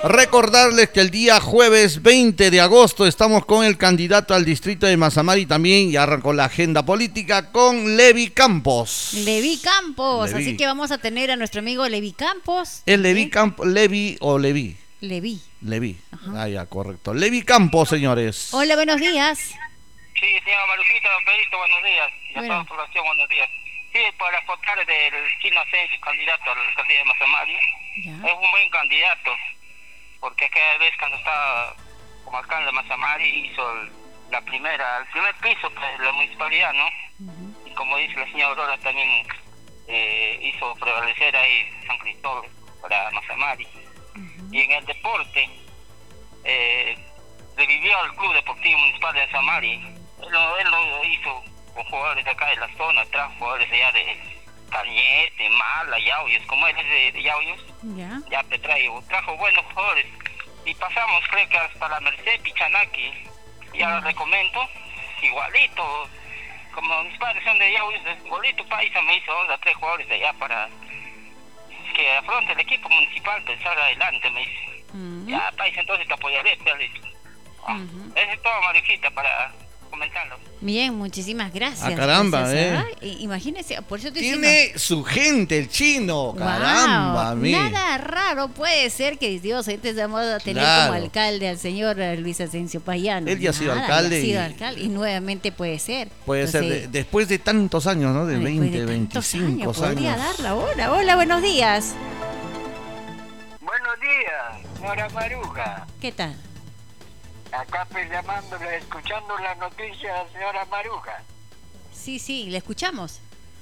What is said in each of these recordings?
Recordarles que el día jueves 20 de agosto estamos con el candidato al distrito de Mazamari también, ya arrancó la agenda política con Levi Campos. Levi Campos, así que vamos a tener a nuestro amigo Levi Campos. ¿Es Levi Campos, Levi o Levi? Levi. Levi, ya, correcto. Levi Campos, señores. Hola, buenos días. Sí, señora Marujita, don Pedrito, buenos días. Y a toda la población, buenos días. Sí, para votar del Chino Asensio, candidato a la alcaldía de Mazamari. Es un buen candidato, porque cada vez cuando estaba como alcalde de Mazamari hizo el primer piso de la municipalidad, ¿no? Y como dice la señora Aurora, también hizo prevalecer ahí San Cristóbal para Mazamari. Y en el deporte, revivió al Club Deportivo Municipal de Mazamari. Él lo hizo con jugadores de acá de la zona, trajo jugadores allá de Cañete, Mala, Yauyos, como él es de Yauyos, ya te trajo buenos jugadores. Y pasamos, creo que hasta la Merced Pichanaki, ya lo recomiendo, igualito, como mis padres son de Yauyos, igualito Paisa me hizo 3 jugadores de allá para que afronte el equipo municipal, pensar adelante, me dice. Ya, Paisa, entonces te apoyaré, te le digo. Eso es todo, Marijita, para comentarlo. Bien, muchísimas gracias. Caramba, imagínese, por eso te tiene su gente el chino, caramba. Nada raro puede ser que Dios, antes vamos a tener como alcalde al señor Luis Asensio Payano. Él ya ha sido alcalde. Y nuevamente puede ser. Puede ser, después de tantos años, ¿no? De 20, 25 años. Podría darla ahora. Hola, buenos días. Buenos días, señora Maruja. ¿Qué tal? Acá pues llamándole, escuchando la noticia, señora Maruja. Sí, le escuchamos.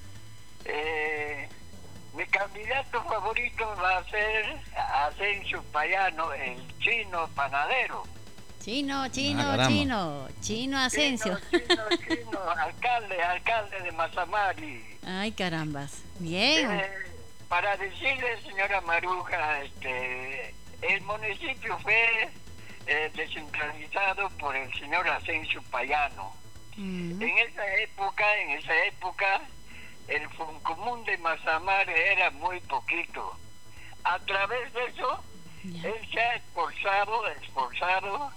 Mi candidato favorito va a ser Asensio Payano, el chino panadero. Chino Asensio. Chino, alcalde de Mazamari. Ay, carambas. Bien. Para decirle, señora Maruja, el municipio fue descentralizado por el señor Asensio Payano. En esa época el Foncomún de Mazamari era muy poquito. A través de eso él se ha esforzado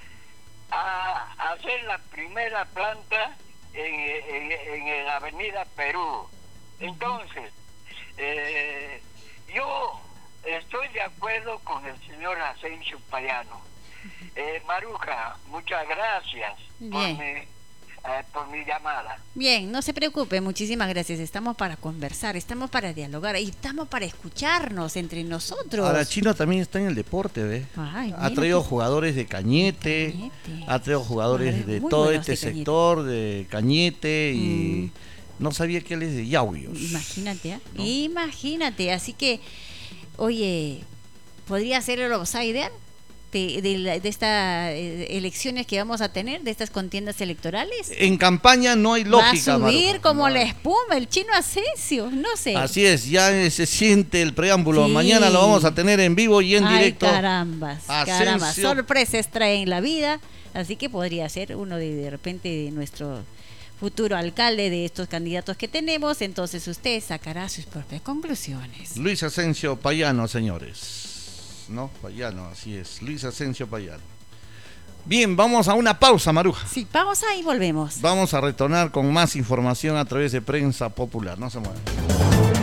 a hacer la primera planta en la avenida Perú. Entonces yo estoy de acuerdo con el señor Asensio Payano. Maruja, muchas gracias por mi llamada. Bien, no se preocupe, muchísimas gracias. Estamos para conversar, estamos para dialogar y estamos para escucharnos entre nosotros. Ahora, Chino también está en el deporte, ¿ves? Ha traído jugadores de Cañete, ha traído jugadores de todo este sector de Cañete y no sabía que él es de Yauyos. Imagínate, imagínate. Así que, oye, ¿podría ser el outsider de estas elecciones que vamos a tener, de estas contiendas electorales? En campaña no hay lógica. Va a subir como la espuma el chino Asensio, no sé. Así es, ya se siente el preámbulo. Mañana lo vamos a tener en vivo y en directo. Carambas, sorpresas traen la vida, así que podría ser uno de repente de nuestro futuro alcalde de estos candidatos que tenemos. Entonces usted sacará sus propias conclusiones. Luis Asensio Payano, señores. No, Payano, así es, Luis Asensio Payano. Bien, vamos a una pausa, Maruja. Sí, pausa y volvemos. Vamos a retornar con más información a través de Prensa Popular. No se muevan.